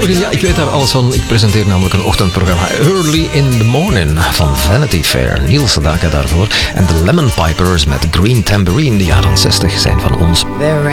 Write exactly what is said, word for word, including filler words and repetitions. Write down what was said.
erin? Ja, ik weet daar alles van. Ik presenteer namelijk een ochtendprogramma Early in the Morning van Vanity Fair. Niels Sedaka daarvoor. En de Lemon Pipers met Green Tambourine, de jaren zestig, zijn van ons.